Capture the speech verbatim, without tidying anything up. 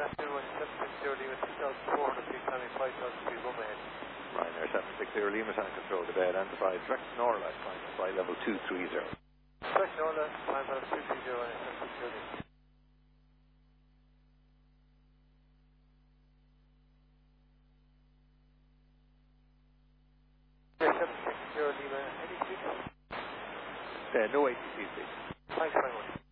afternoon, one seven six zero Lima, six thousand four hundred feet, climbing five thousand feet, runway ahead. Ryanair seven six zero Lima, San Control to bed, Enterprise, direct to Norway, climbing flight level two three zero. Direct to Norway, climb level two three zero, Ryanair seven six zero Lima. seven six zero Lima, any seats? Uh, no A T C, please. Thanks very much.